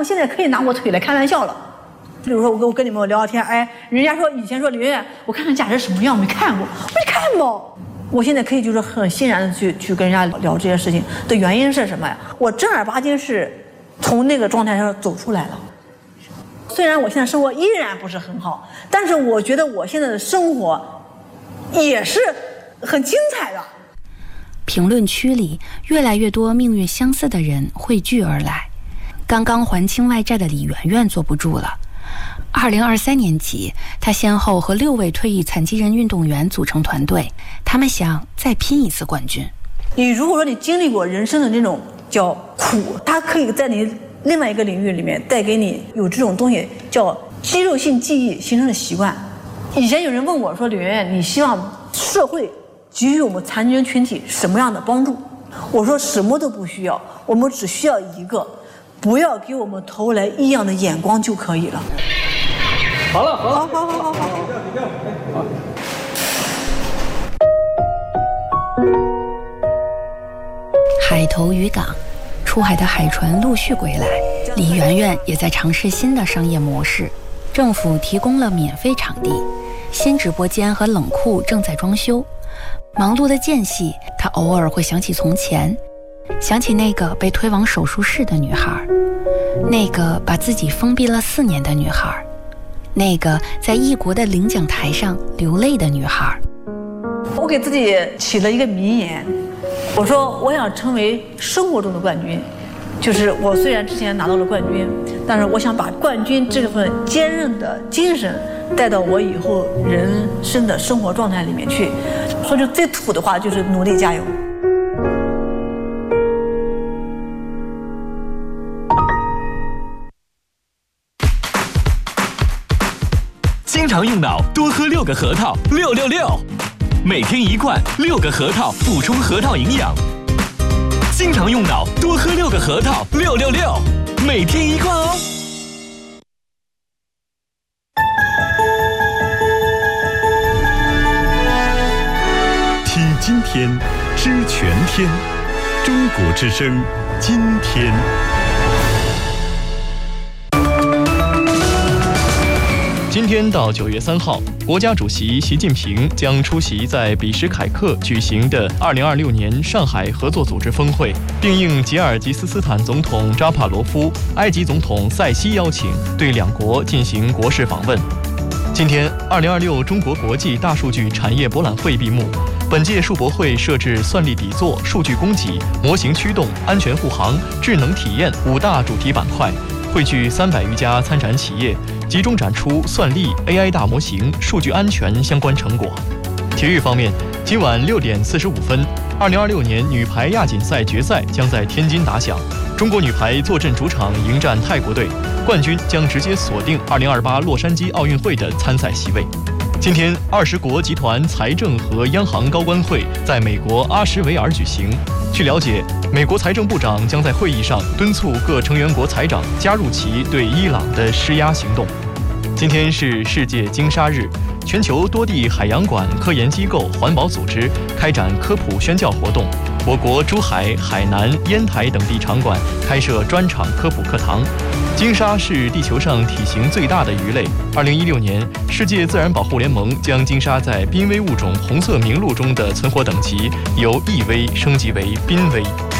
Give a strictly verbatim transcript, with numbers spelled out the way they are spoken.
们现在可以拿我腿来开玩笑了。比如说我跟我跟你们聊聊天，哎，人家说以前说刘媛媛，我看看假是什么样，没看过，没看过。我现在可以就是很欣然的去去跟人家聊这些事情的原因是什么呀？我正儿八经是从那个状态上走出来了。虽然我现在生活依然不是很好，但是我觉得我现在的生活也是很精彩的。 评论区里越来越多命运相似的人汇聚而来。刚刚还清外债的李媛媛坐不住了。二零二三年起，她先后和六位退役残疾人运动员组成团队，他们想再拼一次冠军。 你如果说你经历过人生的那种叫苦，它可以在你另外一个领域里面带给你有这种东西叫肌肉性记忆形成的习惯。以前有人问我说：“李媛媛，你希望社会给予我们残疾人群体什么样的帮助？”我说什么都不需要，我们只需要一个，不要给我们投来异样的眼光就可以了。 好了，好了， 好好好好好。 海头渔港，出海的海船陆续归来，李媛媛也在尝试新的商业模式。政府提供了免费场地，新直播间和冷库正在装修。忙碌的间隙，她偶尔会想起从前，想起那个被推往手术室的女孩，那个把自己封闭了四年的女孩，那个在异国的领奖台上流泪的女孩。 我给自己起了一个名言，我说我想成为生活中的冠军，就是我虽然之前拿到了冠军，但是我想把冠军这份坚韧的精神带到我以后人生的生活状态里面去。说句最土的话，就是努力加油。 经常用脑，多喝六个核桃，六六六，每天一罐，六个核桃，补充核桃营养。经常用脑，多喝六个核桃，六六六，每天一罐哦。 听今天，知全天，中国之声，今天。 今天到九月三号，国家主席习近平将出席在比什凯克举行的二零二六年上海合作组织峰会，并应吉尔吉斯斯坦总统扎帕罗夫、埃及总统塞西邀请，对两国进行国事访问。今天，二零二六中国国际大数据产业博览会闭幕。本届数博会设置算力底座、数据供给、模型驱动、安全护航、智能体验五大主题板块，汇聚三百余家参展企业，集中展出算力、A I 大模型、数据安全相关成果。体育方面，今晚六点四十五分，二零二六年女排亚锦赛决赛将在天津打响，中国女排坐镇主场迎战泰国队，冠军将直接锁定二零二八洛杉矶奥运会的参赛席位。今天，二十国集团财政和央行高官会在美国阿什维尔举行。据了解，美国财政部长将在会议上敦促各成员国财长加入其对伊朗的施压行动。今天是世界鲸鲨日，全球多地海洋馆、科研机构、环保组织开展科普宣教活动。我国珠海、海南、烟台等地场馆开设专场科普课堂。鲸鲨是地球上体型最大的鱼类。二零一六年，世界自然保护联盟将鲸鲨在濒危物种红色名录中的存活等级由易危升级为濒危。